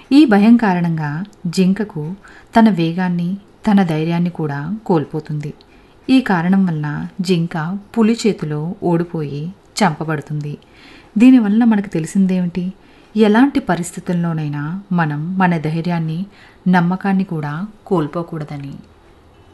ఈ భయం కారణంగా జింకకు తన వేగాన్ని, తన ధైర్యాన్ని కూడా కోల్పోతుంది. ఈ కారణం వలన జింక పులి చేతిలో ఓడిపోయి చంపబడుతుంది. దీనివల్ల మనకు తెలిసిందేమిటి? ఎలాంటి పరిస్థితుల్లోనైనా మనం మన ధైర్యాన్ని, నమ్మకాన్ని కూడా కోల్పోకూడదని.